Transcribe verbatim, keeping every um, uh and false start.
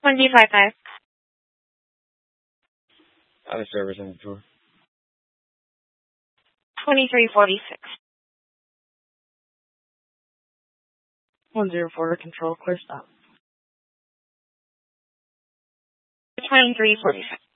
one D five five. Out of service on the tour. twenty-three forty-six. one zero four, control, clear stop. twenty-three forty-six.